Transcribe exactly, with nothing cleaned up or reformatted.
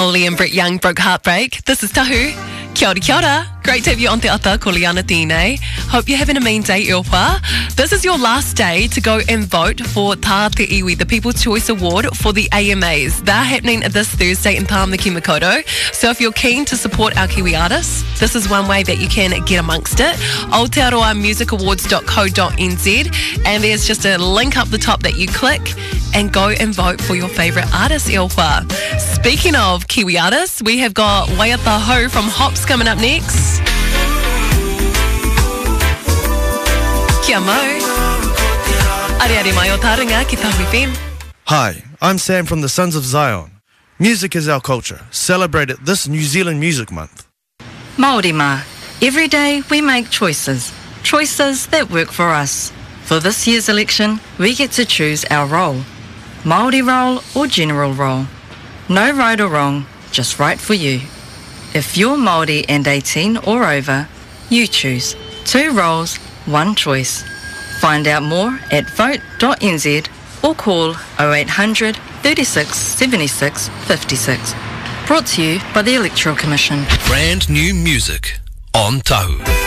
While Liam Brett Young broke Heartbreak, this is Tahu. Kia ora, kia ora. Great to have you on Te Ata ko Liana Tine. Hope you're having a mean day, Ilpa. This is your last day to go and vote for Tā Te Iwi, the People's Choice Award for the A M As. They're happening this Thursday in Tāmaki Makaurau. So if you're keen to support our Kiwi artists, this is one way that you can get amongst it. Aotearoa music awards dot co dot n z, and there's just a link up the top that you click and go and vote for your favourite artist, Ilpa. Speaking of Kiwi artists, we have got Waiata Ho from Hops coming up next. Kia mau. Ari ari mai o taringa ki Tahu F M. Hi, I'm Sam from the Sons of Zion. Music is our culture. Celebrate it this New Zealand Music Month. Māori mā. Every day we make choices. Choices that work for us. For this year's election, we get to choose our role. Māori role or general role. No right or wrong, just right for you. If you're Māori and eighteen or over, you choose. Two roles, one choice. Find out more at vote dot n z or call oh eight hundred, thirty-six, seventy-six, fifty-six. Brought to you by the Electoral Commission. Brand new music on Tahu.